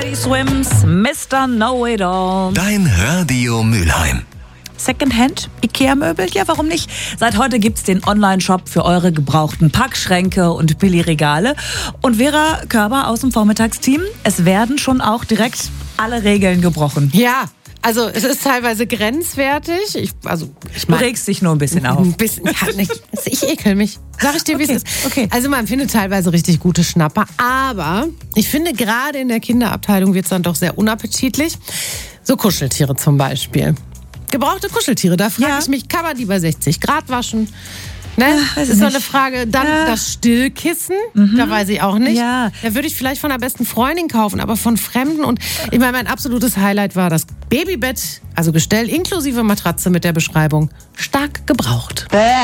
Teddy Swims, Mr. Know-It-All. Dein Radio Mülheim. Secondhand, Ikea-Möbel? Ja, warum nicht? Seit heute gibt's den Online-Shop für eure gebrauchten Packschränke und Billigregale. Und Vera Körber aus dem Vormittagsteam, es werden schon auch direkt alle Regeln gebrochen. Ja, also es ist teilweise grenzwertig. Ich Du regst dich nur ein bisschen auf. Ein bisschen, ja, nicht. Ich ekel mich. Sag ich dir, wie es ist. Okay. Also man findet teilweise richtig gute Schnapper, aber ich finde, gerade in der Kinderabteilung wird es dann doch sehr unappetitlich. So Kuscheltiere zum Beispiel. Gebrauchte Kuscheltiere, da frage ich mich, kann man die bei 60 Grad waschen? Ne? Das ist so eine Frage. Dann das Stillkissen, da weiß ich auch nicht. Ja. Da würde ich vielleicht von der besten Freundin kaufen, aber von Fremden. Und ich meine, mein absolutes Highlight war das Babybett, also Gestell inklusive Matratze mit der Beschreibung stark gebraucht.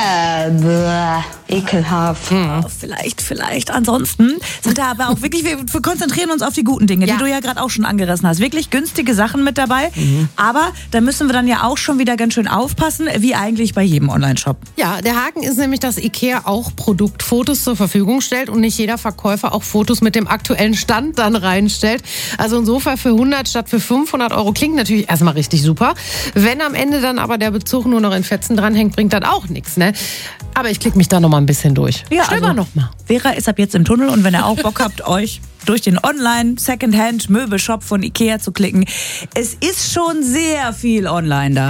Ekelhaft. Vielleicht. Ansonsten sind da aber auch wirklich, wir konzentrieren uns auf die guten Dinge, die du ja gerade auch schon angerissen hast. Wirklich günstige Sachen mit dabei. Aber da müssen wir dann ja auch schon wieder ganz schön aufpassen, wie eigentlich bei jedem Online-Shop. Ja, der Haken ist nämlich, dass IKEA auch Produktfotos zur Verfügung stellt und nicht jeder Verkäufer auch Fotos mit dem aktuellen Stand dann reinstellt. Also insofern für 100 statt für 500 Euro klingt natürlich erstmal richtig super. Wenn am Ende dann aber der Bezug nur noch in Fetzen dranhängt, bringt das auch nichts, ne? Aber ich klicke mich da noch mal ein bisschen durch. Ja, Stöber noch mal. Vera ist ab jetzt im Tunnel und wenn ihr auch Bock habt, euch durch den Online-Secondhand-Möbelshop von IKEA zu klicken, es ist schon sehr viel online da.